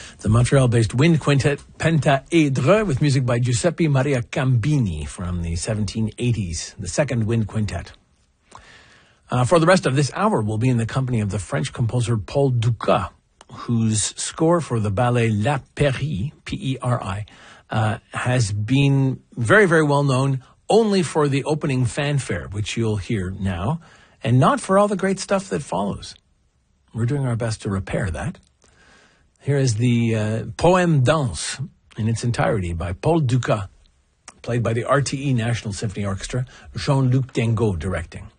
The Montreal-based wind quintet Pentaedre with music by Giuseppe Maria Cambini from the 1780s, the second wind quintet. For the rest of this hour, we'll be in the company of the French composer Paul Dukas, whose score for the ballet La Peri, P-E-R-I, has been very, very well known only for the opening fanfare, which you'll hear now, and not for all the great stuff that follows. We're doing our best to repair that. Here is the Poème Danse in its entirety by Paul Dukas, played by the RTE National Symphony Orchestra, Jean-Luc Dengot directing.